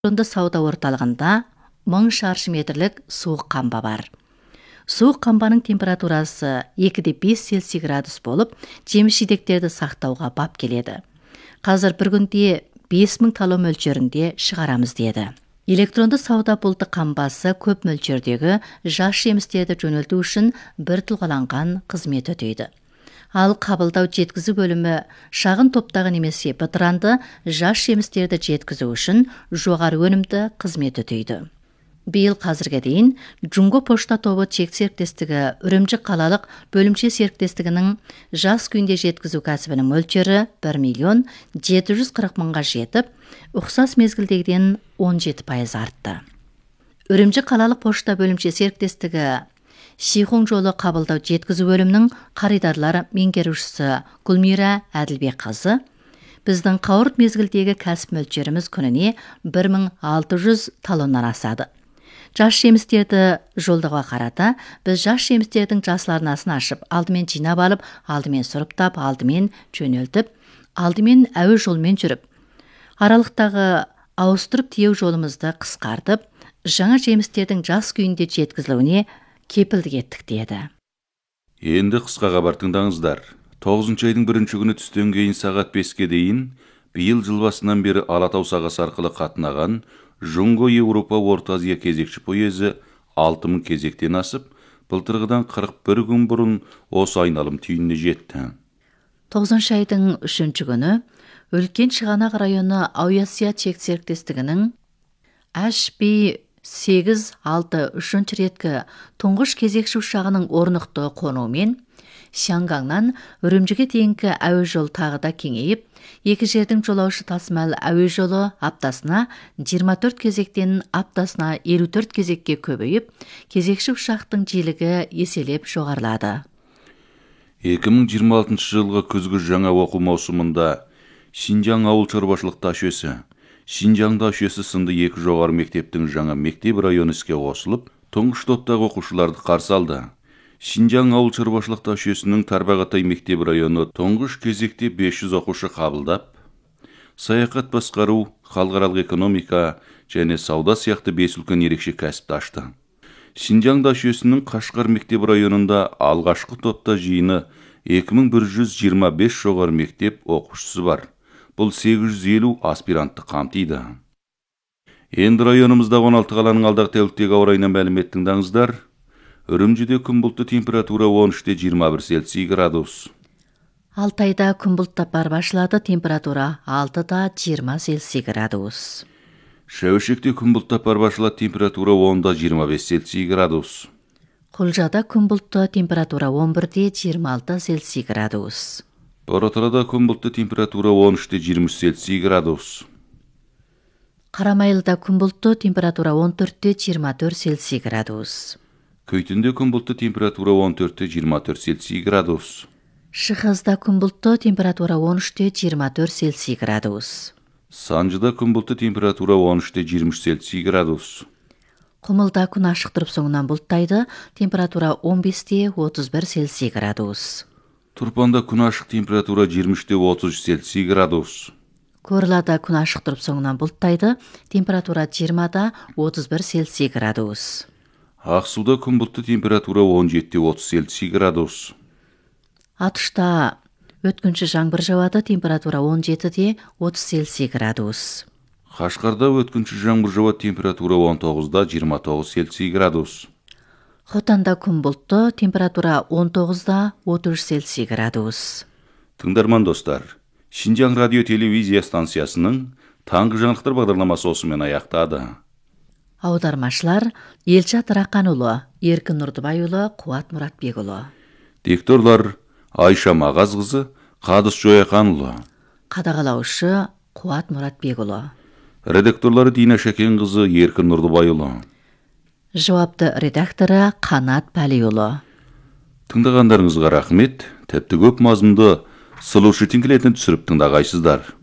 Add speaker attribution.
Speaker 1: электронды сауда орталығында 1000 шаршы метрлік суық қамба бар. Суық қамбаның температурасы 2-5 Цельсий градус болып, жеміс-жидектерді сақтауға бап келеді. Қазір бір күнде 5000 талон мөлшерінде шығарамыз деді. Электронды сауда пульты қамбасы көп мөлшердегі жас жемістерді жөнелту үшін бір тұлғаланған қызмет өтейді. Ал қабылдау жеткізу бөлімі шағын топтағы немесе бытыранды жас жемістерді жеткізу үшін жоғары өнімді қызмет өтейді. Биыл қазірге дейін Джунго пошта тобы чек серіктестігі Үрімжі қалалық бөлімше серіктестігінің жас күйінде жеткізу кәсібінің мөлшері 1.740.000-ға жетіп, ұқсас мезгілдегіден 17% артты. Үрімжі қалалық пошта бөлімше серіктестігі Шихун жолы қабылдау жеткізу бөлімінің қаридарлар меңгерушісі Гүлмира Әділбек қызы, біздің қауырт мезгілдегі кәсіп мөлшеріміз күніне 1600 талоннан асады. Жас жемістерді жолдауға қарата, біз жас жемістердің жасыларнасын ашып, алдымен жинап алып, алдымен сұрыптап, алдымен жөнелтіп, алдымен әуе жолмен жүріп, аралықтағы ауыстырып теу жолымызды қысқартып, жаңа жемістердің жас күйінде жеткізілуіне кепілдік еттік деді.
Speaker 2: Енді қысқа хабар тыңдаңыздар. 9 айдың 1-ші күні түстен кейін сағат 5-ке дейін биыл жыл басынан бері Алатау сағасы арқылы қатынаған Джунго Еуропа Орта Азия кезекші пойызы 6000 кезектен асып, былтырғыдан 41 күн бұрын осы айналым түйініне жетті.
Speaker 1: 9 айдың 3-ші күні Үлкен Шығанақ районы Ауясия чек серіктестігінің HB863 реткі тұңғыш кезекші ұшағының орнықты қонуымен Шангаңнан Үрімжіге дейінгі әуе жол тағы да кеңейіп, екі жердің жолаушы тасымал әуе жолы аптасына 24 кезектен аптасына 54 кезекке көбейіп, кезекші ұшақтың жиілігі еселеп жоғарылады.
Speaker 2: 2026 жылғы күзгі жаңа оқу маусымында Шинжаң ауыл шаруашылық ташөсі, Шинжаң ташөсі сынды екі жоғары мектептің жаңа мектеп районы іске қосылып, тұңғыш топтағы оқушыларды қарсы алды. Шинжаң ауыл шаруашылық ташөсінің Тарбағатай мектеп районы тұңғыш кезекте 500 оқушы қабылдап, саяхат басқару, халықаралық экономика және сауда сияқты 5 үлкен ерекше кәсіпті ашты. Шинжаң ташөсінің Қашқар мектеп районында алғашқы топта жиыны 2125 жоғары мектеп оқушысы бар. Бұл 850 аспирантты қамтиды. Енді районымызда 16 қаланың алдағы тәуліктегі ауа райынан мәлімет тыңдаңыздар. Үрімжіде күн бұлтты, температура 13-21 Цельсий градус.
Speaker 1: Алтайда күн бұлттап бар башылады, температура 6-20 Цельсий градус.
Speaker 2: Шәуешекте күн бұлттап бар башылады, температура 10-25 Цельсий градус.
Speaker 1: Құлжада күн бұлтты, температура 11-26 Цельсий градус.
Speaker 2: Боротырада күн бұлтты, температура 13-23 Цельсий градус.
Speaker 1: Қарамайлыда күн бұлтты, температура 14-24 Цельсий градус.
Speaker 2: Көйтінде күн бұлтты, температура 14-24 Цельсий градус.
Speaker 1: Шығызда күн бұлтты, температура 13-24 Цельсий градус.
Speaker 2: Санжыда күн бұлтты, температура 13-23 Цельсий градус.
Speaker 1: Құмылда күн ашық тұрып соңынан бұлттайды, температура 15-31 Цельсий градус.
Speaker 2: Турпанда күн ашық, температура 23-30 Цельсий градус.
Speaker 1: Көрлада күн ашық тұрып соңынан бұлттайды, температура 20-31 Цельсий градус.
Speaker 2: Ақсуда күн бұлтты, температура 17-30 Цельсий градус.
Speaker 1: Атышта өткінші жаңбыр жауады, температура 17-30 Цельсий градус.
Speaker 2: Қашқарда өткінші жаңбыр жауады, температура 19-29 Цельсий градус.
Speaker 1: Хотанда күн бұлтты, температура 19-33 Цельсий градус.
Speaker 2: Тыңдарман достар, Шинжаң радио телевизия станциясының таңғы жаңалықтар бағдарламасы осымен аяқтады.
Speaker 1: Аудармашылар Елшат Рақанұлы, Еркін Нұрдыбайұлы, Қуат Мұратбекұлы.
Speaker 2: Дикторлар Айша Мағазқызы, Қадыс Жояқанұлы.
Speaker 1: Қадағалаушы Қуат Мұратбекұлы.
Speaker 2: Редакторлары Дина Шәкенқызы, Еркін Нұрдыбайұлы.
Speaker 1: Жауапты редакторы Қанат Пәлиұлы.
Speaker 2: Тыңдағандарыңызға рахмет, тәпті көп мазмұнды сұлу шүтін келетін түсіріп тыңдағайсыздар.